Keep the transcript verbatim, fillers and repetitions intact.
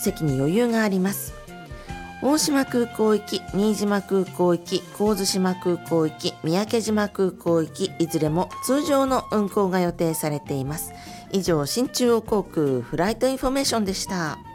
席に余裕があります。大島空港行き、新島空港行き、神津島空港行き、三宅島空港行き、いずれも通常の運航が予定されています。以上、新中央航空フライトインフォメーションでした。